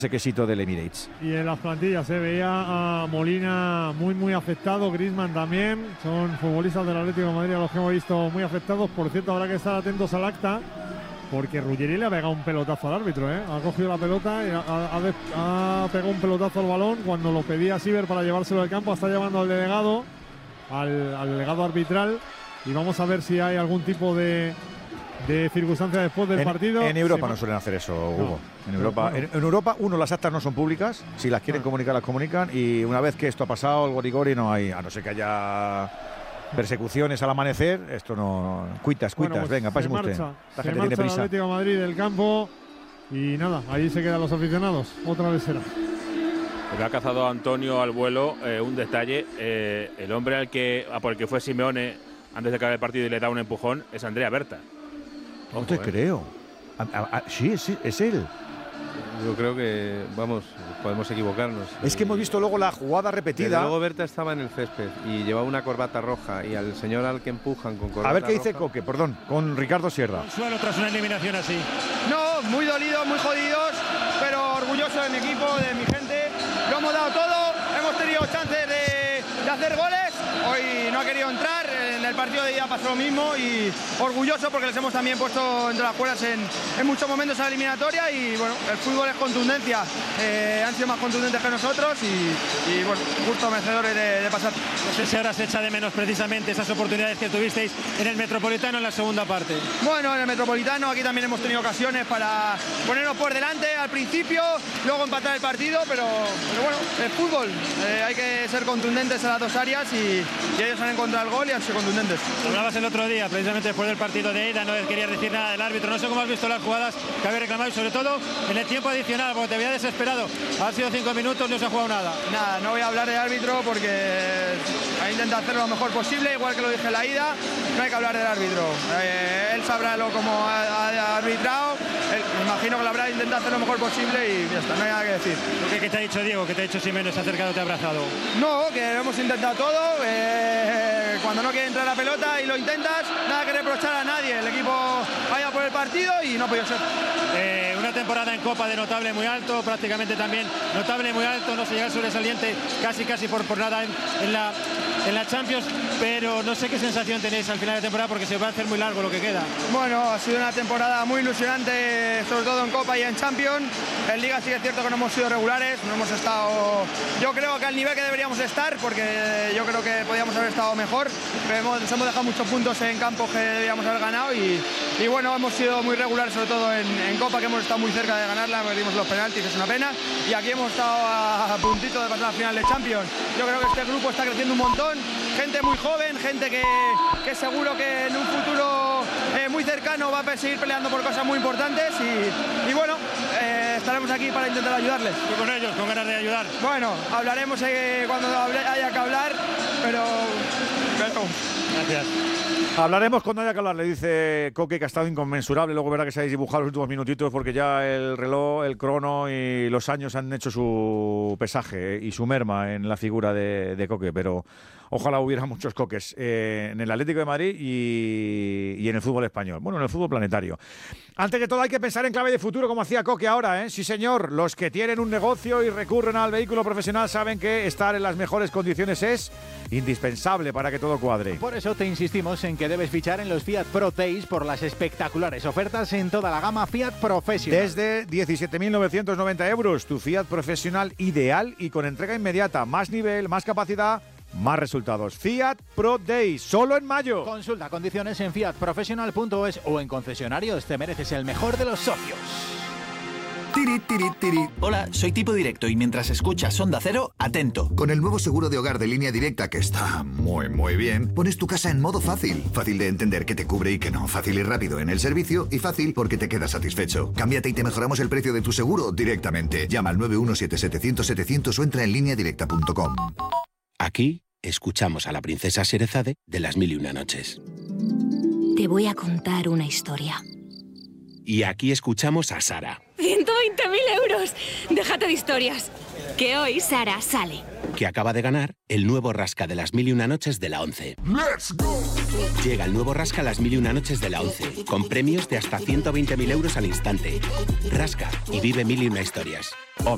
ese quesito del Emirates. Y en las plantillas se veía a Molina muy afectado, Griezmann también, son futbolistas del Atlético de Madrid a los que hemos visto muy afectados. Por cierto, habrá que estar atentos al acta, porque Ruggeri le ha pegado un pelotazo al árbitro, ha cogido la pelota y ha pegado un pelotazo al balón cuando lo pedía Siver para llevárselo al campo. Está llevando al delegado, al delegado arbitral, y vamos a ver si hay algún tipo de circunstancia después del partido. En Europa no suelen hacer eso, Hugo. En Europa, las actas no son públicas. Si las quieren comunicar, las comunican. Y una vez que esto ha pasado, el gori-gori no hay, a no ser que haya persecuciones al amanecer, esto no. Cuitas, pues venga, páseme usted. La gente tiene prisa. El Atlético de Madrid del campo. Y nada, ahí se quedan los aficionados. Otra vez será. Le ha cazado a Antonio al vuelo un detalle. El hombre por el que fue Simeone antes de acabar el partido y le da un empujón es Andrea Berta. No te creo. Sí, es él. Yo creo que, podemos equivocarnos. Es que hemos visto luego la jugada repetida. Luego Berta estaba en el césped y llevaba una corbata roja, y al señor al que empujan con corbata roja. A ver qué dice Coque, con Ricardo Sierra. Consuelo tras una eliminación así. No, muy dolidos, muy jodidos, pero orgulloso de mi equipo, de mi gente. Lo hemos dado todo, hemos tenido chances de hacer goles. Hoy no ha querido entrar, en el partido de ida pasó lo mismo, y orgulloso porque les hemos también puesto entre las cuerdas en muchos momentos a la eliminatoria. Y bueno, el fútbol es contundencia, han sido más contundentes que nosotros y bueno, justo merecedores de pasar. No sé si ahora se echa de menos precisamente esas oportunidades que tuvisteis en el Metropolitano en la segunda parte. Bueno, en el Metropolitano aquí también hemos tenido ocasiones para ponernos por delante al principio, luego empatar el partido, pero bueno, el fútbol, hay que ser contundentes en las dos áreas, y ellos han encontrado el gol y han sido contundentes. Hablabas el otro día, precisamente después del partido de ida, no querías decir nada del árbitro. No sé cómo has visto las jugadas que habéis reclamado, y sobre todo en el tiempo adicional, porque te había desesperado. Han sido 5 minutos, no se ha jugado nada. Nada, no voy a hablar del árbitro porque ha intentado hacerlo lo mejor posible, igual que lo dije en la ida. No hay que hablar del árbitro. Él sabrá cómo ha arbitrado. Me imagino que lo habrá intentado hacer lo mejor posible y ya está, no hay nada que decir. ¿Qué te ha dicho Diego? ¿Qué te ha dicho Simeone? ¿Se ha acercado, te ha abrazado? No, que lo hemos intentado todo. Cuando no quiere entrar la pelota y lo intentas, nada que reprochar a nadie. El equipo vaya por el partido y no ha podido ser. Una temporada en Copa de notable muy alto, prácticamente también notable muy alto, no se llega al sobresaliente casi por nada en la Champions, pero no sé qué sensación tenéis al final de temporada, porque se va a hacer muy largo lo que queda. Bueno, ha sido una temporada muy ilusionante, sobre todo en Copa y en Champions. En Liga sí que es cierto que no hemos sido regulares, no hemos estado, yo creo que al nivel que deberíamos estar, porque yo creo que podíamos haber estado mejor, pero nos hemos dejado muchos puntos en campos que deberíamos haber ganado, y bueno, hemos sido muy regulares, sobre todo en Copa, que hemos estado muy cerca de ganarla, perdimos los penaltis, es una pena, y aquí hemos estado a puntito de pasar a la final de Champions. Yo creo que este grupo está creciendo un montón, gente muy joven, gente que seguro que en un futuro muy cercano va a seguir peleando por cosas muy importantes, y bueno, estaremos aquí para intentar ayudarles. Y con ellos, con ganas de ayudar. Bueno, hablaremos cuando haya que hablar, pero... Gracias. Hablaremos cuando haya que hablar, le dice Coque, que ha estado inconmensurable. Luego verá que se habéis dibujado los últimos minutitos, porque ya el reloj, el crono y los años han hecho su pesaje y su merma en la figura de Coque. Pero ojalá hubiera muchos Coques en el Atlético de Madrid y en el fútbol español. Bueno, en el fútbol planetario. Antes que todo hay que pensar en clave de futuro, como hacía Coque ahora, ¿eh? Sí, señor. Los que tienen un negocio y recurren al vehículo profesional saben que estar en las mejores condiciones es indispensable para que todo cuadre. Por eso te insistimos en que debes fichar en los Fiat Pro Days por las espectaculares ofertas en toda la gama Fiat Professional. Desde 17.990 euros, tu Fiat Professional ideal y con entrega inmediata. Más nivel, más capacidad, más resultados. Fiat Pro Days, solo en mayo. Consulta condiciones en fiatprofessional.es o en concesionarios. Te mereces el mejor de los socios. Tiri, tiri, tiri. Hola, soy Tipo Directo y mientras escuchas Onda Cero, atento. Con el nuevo seguro de hogar de Línea Directa, que está muy bien, pones tu casa en modo fácil. Fácil de entender que te cubre y que no. Fácil y rápido en el servicio y fácil porque te quedas satisfecho. Cámbiate y te mejoramos el precio de tu seguro directamente. Llama al 917-700-700 o entra en lineadirecta.com. Aquí escuchamos a la princesa Sherezade de Las Mil y Una Noches. Te voy a contar una historia. Y aquí escuchamos a Sara. 120.000 euros. Déjate de historias. Que hoy Sara sale. Que acaba de ganar el nuevo Rasca de Las Mil y Una Noches de la 11. ¡Let's go! Llega el nuevo Rasca Las Mil y Una Noches de la 11, con premios de hasta 120.000 euros al instante. Rasca y vive mil y una historias.